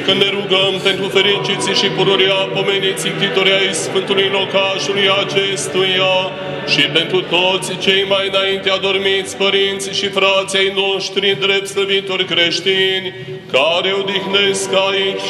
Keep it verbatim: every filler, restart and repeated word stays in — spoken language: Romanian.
că ne rugăm pentru fericiții și pururia pomeniții ctitorii ai Sfântului locașului acestuia și pentru toți cei mai înainte adormiți părinți și frații ai noștri drept slăvitori creștini, care odihnesc aici